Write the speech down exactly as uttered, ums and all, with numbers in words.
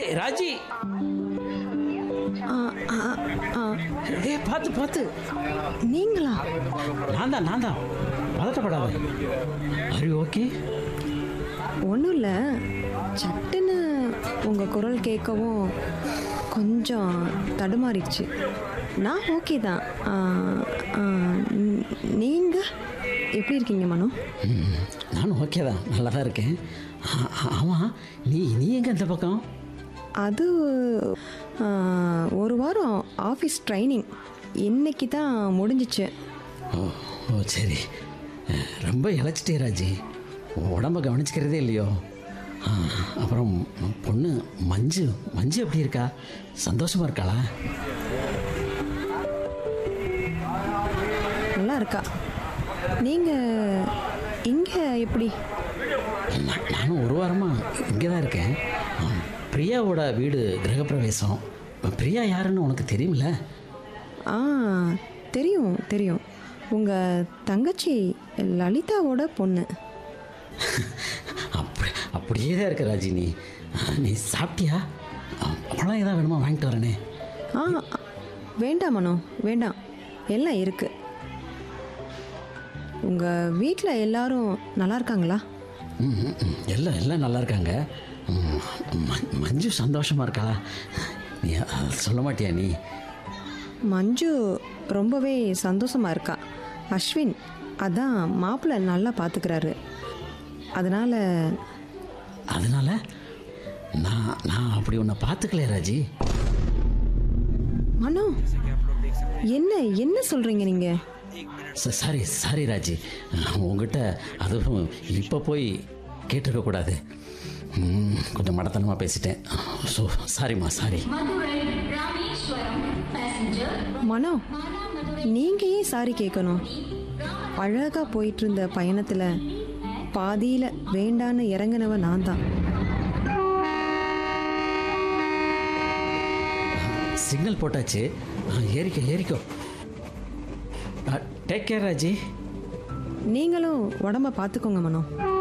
ராஜி, ஏ பார்த்து பார்த்து. நீங்களா? நான் தான் நான் தான் பதட்டப்படாத. Are you okay? ஒன்றும் இல்லை, சட்டுன்னு உங்கள் குரல் கேட்கவும் கொஞ்சம் தடுமாறிடுச்சு. நான் ஓகே தான். நீங்கள் எப்படி இருக்கீங்க மனோ? நானும் ஓகே தான், நல்லா தான் இருக்கேன். ஆமாம், நீ நீ எங்கே இந்த பக்கம்? அது ஒரு வாரம் ஆஃபீஸ் ட்ரைனிங் இன்னைக்கு தான் முடிஞ்சிச்சு. ஓ ஓ சரி. ரொம்ப இழைச்சிட்டே ராஜி, உடம்ப கவனிச்சுக்கிறதே இல்லையோ? அப்புறம் பொண்ணு மஞ்சு மஞ்சு எப்படி இருக்கா? சந்தோஷமா இருக்காளா? நல்லா இருக்கா. நீங்கள் இங்கே எப்படி? நானும் ஒரு வாரமாக இங்கே தான் இருக்கேன். பிரியாவோட வீடு கிரகப்பிரவேசம். பிரியா யாருன்னு உனக்கு தெரியுமில்ல? ஆ தெரியும் தெரியும். உங்கள் தங்கச்சி லலிதாவோட பொண்ணு. அப்படி அப்படியே தான் இருக்க ராஜி. நீ நீ சாப்பிட்டியா? அவ்வளோ ஏதாவது வேணுமா வாங்கிட்டு வரேனே. ஆ வேண்டாம் மனோ, வேண்டாம், எல்லாம் இருக்குது. உங்கள் வீட்டில் எல்லாரும் நல்லா இருக்காங்களா? ம் எல்லாம் எல்லாம் நல்லா இருக்காங்க. மஞ்சு சந்தோஷமாக இருக்காளா? நீ சொல்ல மாட்டியா? நீ மஞ்சு ரொம்பவே சந்தோஷமாக இருக்கா. அஸ்வின் அதான் மாப்பிள்ளை நல்லா பார்த்துக்கிறாரு. அதனால் அதனால் நான் நான் அப்படி உன்னை பார்த்துக்கலையே ராஜி. மனோ, என்ன என்ன சொல்கிறீங்க நீங்கள்? சாரி சாரி ராஜி, உங்ககிட்ட அதுவும் இப்போ போய் கேட்டிருக்கக்கூடாது. கொஞ்சம் மடத்தனமாக பேசிட்டேன். ஸோ சாரிம்மா, சாரி. மனோ, நீங்கள் ஏன் சாரி கேட்கணும்? அழகாக போயிட்டு இருந்த பயணத்தில் பாதியில் வேண்டான்னு இறங்கினவ நான் தான். சிக்னல் போட்டாச்சு, ஏறிக்கோ ஏறிக்கோ. Take care Raji. நீங்களும் உடம்ப பார்த்துக்கோங்க மனோ.